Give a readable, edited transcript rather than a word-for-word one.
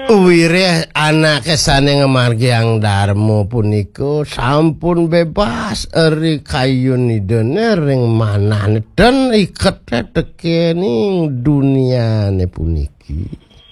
Wirih anake saneng Margyang Darmo punika sampun bebas eri kayunidene ring manah dan iket tekening duniane puniki.